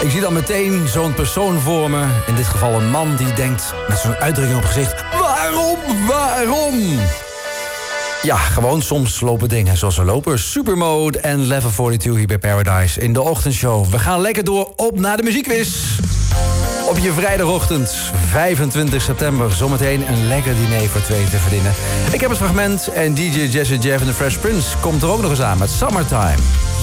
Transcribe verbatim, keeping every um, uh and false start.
Ik zie dan meteen zo'n persoon voor me. In dit geval een man die denkt met zo'n uitdrukking op gezicht: waarom, waarom? Ja, gewoon soms lopen dingen zoals we lopen. Supermode en Level tweeënveertig hier bij Paradise in de ochtendshow. We gaan lekker door op naar de muziekquiz. Op je vrijdagochtend, vijfentwintig september, zometeen een lekker diner voor twee te verdienen. Ik heb het fragment en D J Jesse Jeff en de Fresh Prince komt er ook nog eens aan met Summertime.